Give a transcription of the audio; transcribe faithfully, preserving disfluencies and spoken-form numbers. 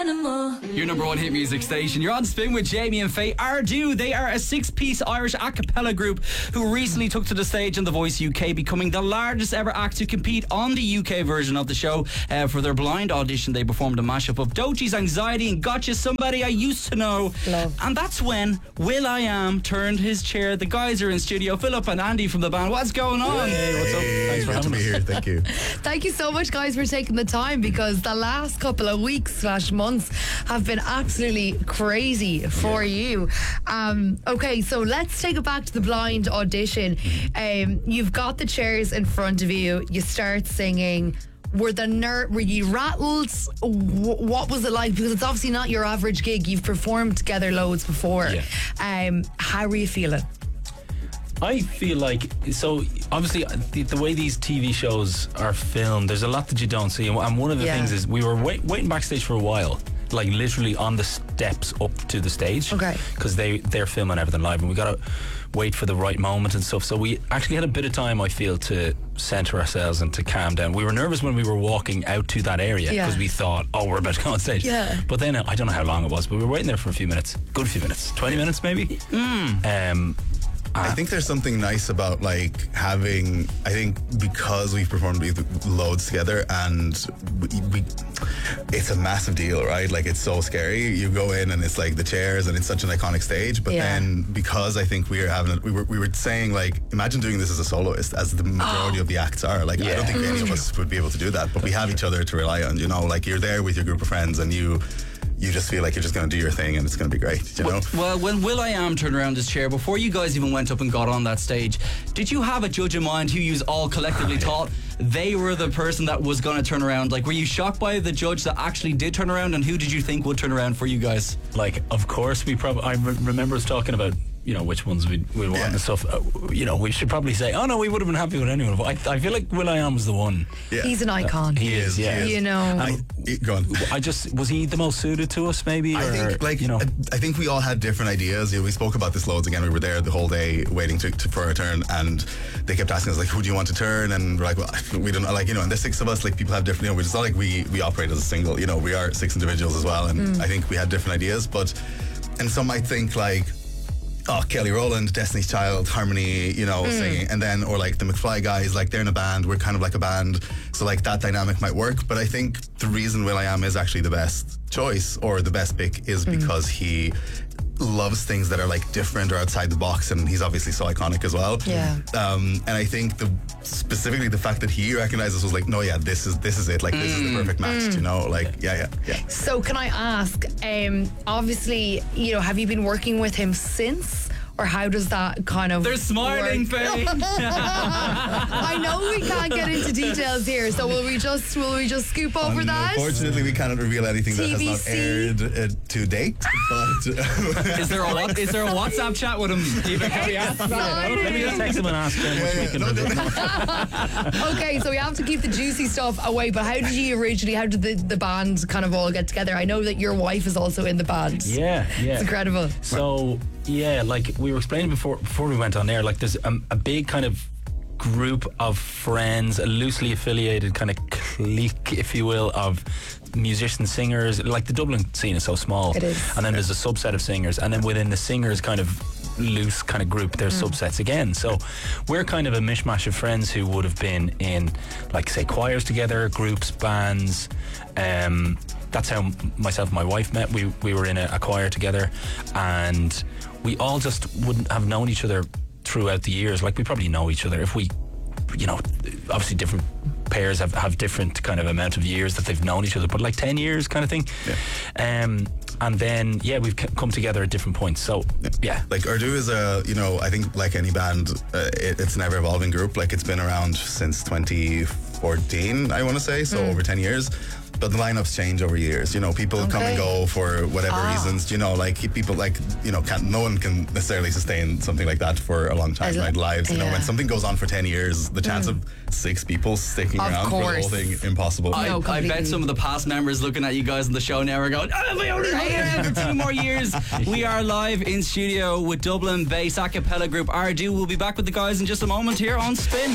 animal. Your number one hit music station. You're on Spin with Jamie and Faye Ardu. They are a six-piece Irish a cappella group who recently took to the stage on The Voice U K, becoming the largest ever act to compete on the U K version of the show. Uh, for their blind audition, they performed a mashup of Doechie's Anxiety and Gotcha, Somebody I Used to Know. Love. And that's when Will I Am turned his chair. The guys are in studio. Philip and Andy from the band. What's going on? Hey, what's up? Thanks for having me here. Thank you. Thank you so much, guys, for taking the time, because the last couple of weeks slash months have been absolutely crazy for yeah. you. Um, okay, so let's take it back to the blind audition. Um, you've got the chairs in front of you. You start singing. Were the ner- Were you rattled? W- what was it like? Because it's obviously not your average gig. You've performed together loads before. Yeah. Um, how were you feeling? I feel like, so obviously the, the way these T V shows are filmed, there's a lot that you don't see, and one of the yeah. things is we were wait, waiting backstage for a while, like literally on the steps up to the stage, okay, because they they're filming everything live, and we gotta wait for the right moment and stuff. So we actually had a bit of time, I feel, to center ourselves and to calm down. We were nervous when we were walking out to that area, because yeah. we thought, oh, we're about to go on stage. Yeah. But then I don't know how long it was, but we were waiting there for a few minutes, good few minutes, twenty minutes maybe. Mm. Um. I think there's something nice about like having, I think because we've performed loads together, and we, we it's a massive deal, right? Like, it's so scary. You go in and it's like the chairs and it's such an iconic stage, but yeah. then because I think we were having we were we were saying, like, imagine doing this as a soloist, as the majority oh. of the acts are. Like, yeah. I don't think any of us would be able to do that, but we have each other to rely on, you know, like you're there with your group of friends and you you just feel like you're just going to do your thing and it's going to be great, you know? Well, when Will I Am turned around his chair, before you guys even went up and got on that stage, did you have a judge in mind who you all collectively thought they were the person that was going to turn around? Like, were you shocked by the judge that actually did turn around, and who did you think would turn around for you guys? Like, of course, we probably, I re- remember us talking about, you know, which ones we we want yeah. and stuff. Uh, you know, we should probably say, oh no, we would have been happy with anyone. But I, I feel like Will I Am was the one. Yeah. He's an icon. Uh, he is, yeah. You know. I, go on. I just, was he the most suited to us, maybe? I or, think, like, you know, I think we all had different ideas. You know, we spoke about this loads again. We were there the whole day waiting to, to for our turn, and they kept asking us, like, who do you want to turn? And we're like, well, we don't know, like, you know, and there's six of us. Like, people have different, you know, it's not like we we operate as a single. You know, we are six individuals as well, and mm. I think we had different ideas. But and some might think, like, oh, Kelly Rowland, Destiny's Child, Harmony, you know, mm. singing, and then, or like the McFly guys, like, they're in a band, we're kind of like a band, so like that dynamic might work. But I think the reason Will I Am is actually the best choice, or the best pick, is mm. because he loves things that are like different or outside the box, and he's obviously so iconic as well. Yeah. Um, and I think the specifically the fact that he recognized us was like, no, yeah, this is this is it. Like, mm. this is the perfect match. Mm. You know, like, yeah, yeah, yeah. So can I ask? Um, obviously, you know, have you been working with him since? Or how does that kind of They're smiling, Faye. I know we can't get into details here, so will we just will we just scoop over um, that? Unfortunately, we cannot reveal anything T V that C? has not aired uh, to date. But is there a what, is there a WhatsApp chat with him? Let me just text him and ask him yeah, which yeah, we can no, reveal. Okay, so we have to keep the juicy stuff away, but how did you originally, how did the, the band kind of all get together? I know that your wife is also in the band. Yeah, yeah. It's incredible. So, yeah, like we were explaining before before we went on air, like there's a, a big kind of group of friends, a loosely affiliated kind of clique, if you will, of musicians, singers. Like, the Dublin scene is so small. It is. And then there's a subset of singers, and then within the singers kind of loose kind of group, there's mm. subsets again. So we're kind of a mishmash of friends who would have been in, like, say, choirs together, groups, bands. Um, that's how myself and my wife met. We we were in a, a choir together, and we all just wouldn't have known each other throughout the years. Like, we probably know each other if we, you know, obviously different pairs have, have different kind of amount of years that they've known each other, but like ten years kind of thing. Yeah. Um, and then, yeah, we've c- come together at different points. So, yeah. yeah. Like, Ardu is a, you know, I think like any band, uh, it, it's an ever-evolving group. Like, it's been around since twenty fourteen, I want to say, so mm. over ten years. But the lineups change over years. You know, people okay. come and go for whatever ah. reasons. You know, like, people, like, you know, can't, no one can necessarily sustain something like that for a long time, right? Lives. You yeah. know, when something goes on for ten years, the chance mm. of six people sticking of around course. for the whole thing, impossible. I, no, I bet some of the past members looking at you guys on the show now are going, oh, we only here for two more years. We are live in studio with Dublin based a cappella group Ardu. We'll be back with the guys in just a moment here on Spin.